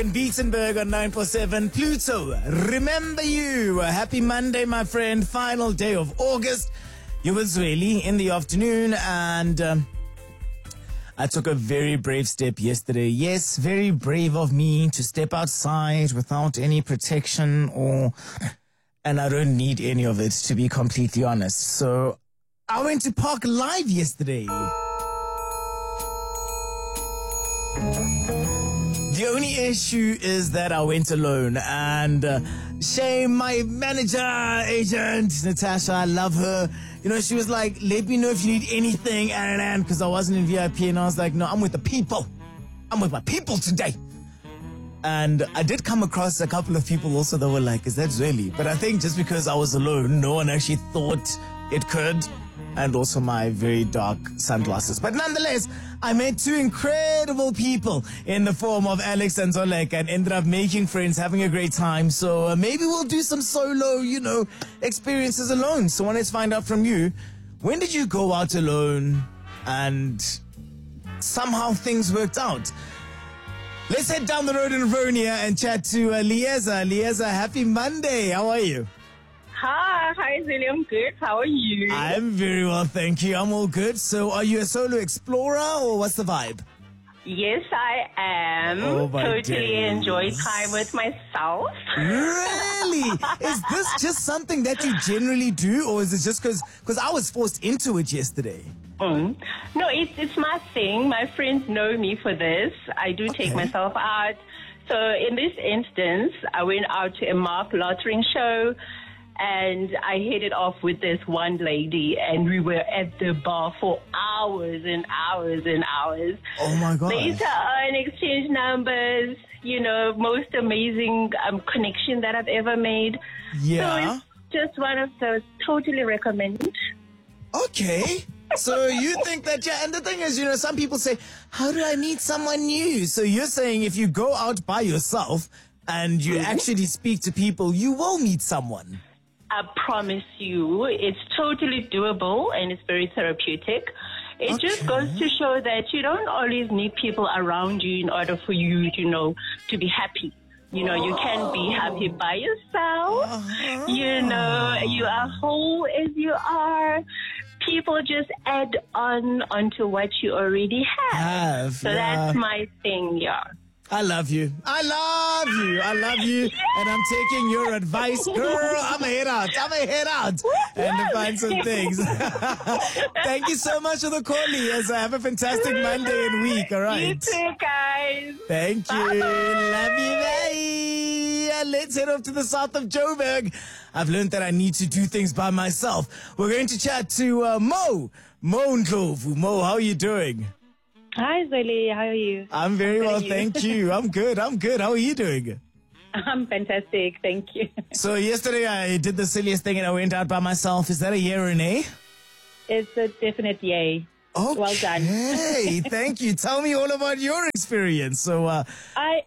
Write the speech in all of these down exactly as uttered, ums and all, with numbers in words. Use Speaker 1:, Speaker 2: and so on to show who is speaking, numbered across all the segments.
Speaker 1: Beatenberg on nine four seven. Pluto, remember you. Happy Monday, my friend. Final day of August. You were Zweli in the afternoon, and um, I took a very brave step yesterday. Yes, very brave of me to step outside without any protection or... And I don't need any of it, to be completely honest. So I went to Park Live yesterday. The only issue is that I went alone, and uh, shame my manager, agent, Natasha, I love her. You know, she was like, let me know if you need anything, and because I wasn't in V I P, and I was like, no, I'm with the people. I'm with my people today. And I did come across a couple of people also that were like, is that Zweli? But I think just because I was alone, no one actually thought it could. And also my very dark sunglasses. But nonetheless, I met two incredible people in the form of Alex and Zolek, and ended up making friends, having a great time. So uh, maybe we'll do some solo, you know, experiences alone. So I wanted to find out from you, when did you go out alone and somehow things worked out? Let's head down the road in Rivonia and chat to uh, Lieza. Lieza, happy Monday. How are you?
Speaker 2: Hi, hi Zweli, I'm good. How are you?
Speaker 1: I'm very well, thank you. I'm all good. So are you a solo explorer or what's the vibe?
Speaker 2: Yes, I am.
Speaker 1: Oh, my
Speaker 2: totally
Speaker 1: days.
Speaker 2: enjoy time with myself.
Speaker 1: Really? Is this just something that you generally do, or is it just because because I was forced into it yesterday?
Speaker 2: Mm. No, it's it's my thing. My friends know me for this. I do
Speaker 1: Okay.
Speaker 2: take myself out. So in this instance, I went out to a Mark Lottering show, and I headed off with this one lady, and we were at the bar for hours and hours and hours.
Speaker 1: Oh my God.
Speaker 2: Later on, exchange numbers, you know, most amazing um, connection that I've ever made.
Speaker 1: Yeah.
Speaker 2: So it's just one of those, totally recommend.
Speaker 1: Okay. So you think that, yeah, and the thing is, you know, some people say, how do I meet someone new? So you're saying if you go out by yourself and you actually speak to people, you will meet someone.
Speaker 2: I promise you, it's totally doable and it's very therapeutic. It
Speaker 1: Okay.
Speaker 2: just goes to show that you don't always need people around you in order for you, you know, to be happy. You know, you can be happy by yourself.
Speaker 1: Uh-huh.
Speaker 2: You know, you are whole as you are. People just add on onto what you already have.
Speaker 1: Have,
Speaker 2: so
Speaker 1: yeah.
Speaker 2: that's my thing, yeah.
Speaker 1: I love you. I love you. I love you. And I'm taking your advice. Girl, I'm going to head out. I'm going to head out and to find some things. Thank you so much for the call, Lieza. Have a fantastic Monday and week, all right?
Speaker 2: You too, guys.
Speaker 1: Thank you. Love you, bye. Let's head off to the south of Joburg. I've learned that I need to do things by myself. We're going to chat to uh, Mo. Mo Ndlovu. Mo, how are you doing?
Speaker 3: Hi, Zweli. How are you?
Speaker 1: I'm very
Speaker 3: How are
Speaker 1: well,
Speaker 3: you?
Speaker 1: thank you. I'm good. I'm good. How are you doing?
Speaker 3: I'm fantastic. Thank you.
Speaker 1: So yesterday I did the silliest thing and I went out by myself. Is that a yeah or a nay?
Speaker 3: It's a definite yay.
Speaker 1: Okay.
Speaker 3: Well done.
Speaker 1: Hey, thank you. Tell me all about your experience. So, uh,
Speaker 3: I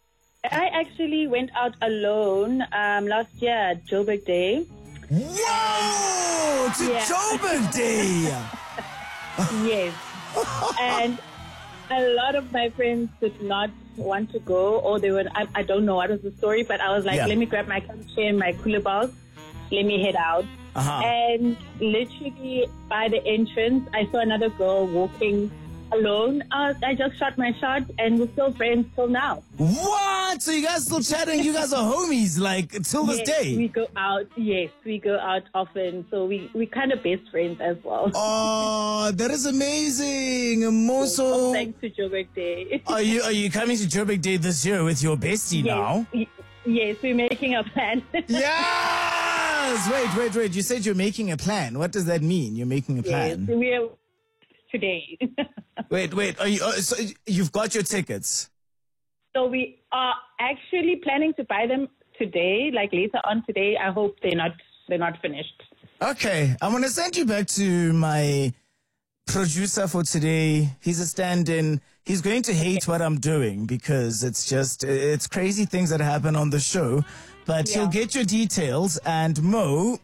Speaker 3: I actually went out alone um, last year at Joburg Day.
Speaker 1: whoa, to
Speaker 3: Yeah.
Speaker 1: Joburg Day.
Speaker 3: Yes. And a lot of my friends did not want to go, or they were, I, I don't know what was the story, but I was like,
Speaker 1: Yeah.
Speaker 3: let me grab my chair and my cooler box. Let me head out.
Speaker 1: Uh-huh.
Speaker 3: And literally by the entrance, I saw another girl walking alone. I, I just shot my shot, and we're still friends till now.
Speaker 1: What? So you guys still chatting? You guys are homies, like, till this
Speaker 3: Yes,
Speaker 1: day?
Speaker 3: we go out. Yes, we go out often. So we we kind of best friends as well.
Speaker 1: Oh, that is amazing. Moso,
Speaker 3: Thanks to Joburg Day.
Speaker 1: are you are you coming to Joburg Day this year with your bestie now?
Speaker 3: Yes, y- yes, we're making a plan.
Speaker 1: Yes! Wait, wait, wait. You said you're making a plan. What does that mean? You're making a
Speaker 3: Yes,
Speaker 1: plan?
Speaker 3: we're today.
Speaker 1: Wait, wait. Are you, uh, so you've got your tickets?
Speaker 3: So we are actually planning to buy them today, like later on today. I hope they're not they're not finished.
Speaker 1: Okay. I'm going to send you back to my producer for today. He's a stand-in. He's going to hate what I'm doing because it's just, it's crazy things that happen on the show. But he'll
Speaker 3: Yeah.
Speaker 1: get your details. And Mo,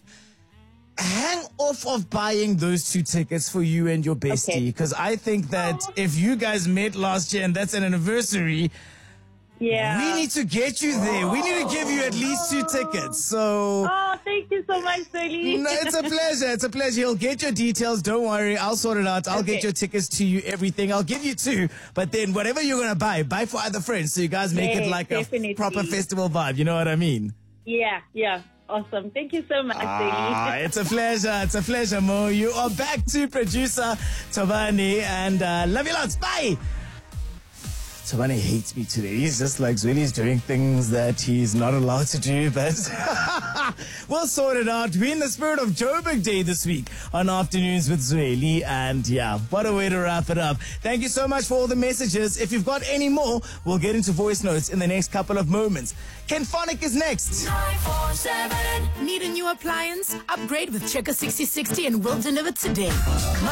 Speaker 1: hang off of buying those two tickets for you and your bestie.
Speaker 3: Okay.
Speaker 1: Because I think that if you guys met last year and that's an anniversary,
Speaker 3: Yeah.
Speaker 1: We need to get you there. We need to give you at least two tickets. So.
Speaker 3: Oh, thank you so much, Sweli.
Speaker 1: No, it's a pleasure. It's a pleasure. He'll get your details. Don't worry. I'll sort it out. I'll
Speaker 3: Okay.
Speaker 1: get your tickets to you, everything. I'll give you two. But then whatever you're going to buy, buy for other friends. So you guys make
Speaker 3: Yes,
Speaker 1: it like
Speaker 3: definitely.
Speaker 1: a proper festival vibe. You know what I mean?
Speaker 3: Yeah, yeah. Awesome. Thank you so much,
Speaker 1: Ah,
Speaker 3: Sweli.
Speaker 1: it's a pleasure. It's a pleasure, Mo. You are back to producer Tobani. And uh, love you lots. Bye. Tobani hates me today. He's just like, Zweli's doing things that he's not allowed to do, but we'll sort it out. We're in the spirit of Joburg Day this week on Afternoons with Zweli. And yeah, what a way to wrap it up. Thank you so much for all the messages. If you've got any more, we'll get into voice notes in the next couple of moments. Ken Phonic is next.
Speaker 4: nine four seven. Need a new appliance? Upgrade with Checker sixty sixty and we'll deliver today.